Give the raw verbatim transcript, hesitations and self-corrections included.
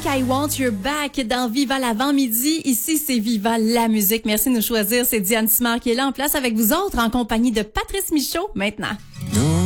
Think I Want Your Back dans Viva l'avant-midi. Ici, c'est Viva la musique. Merci de nous choisir. C'est Diane Simard qui est là en place avec vous autres en compagnie de Patrice Michaud maintenant.